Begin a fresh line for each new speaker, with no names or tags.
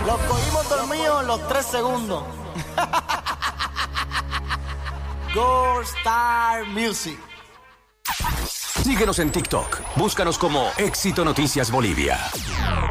Los cogimos dormidos en los 3 segundos. Gold Star Music.
Síguenos en TikTok. Búscanos como Éxito Noticias Bolivia.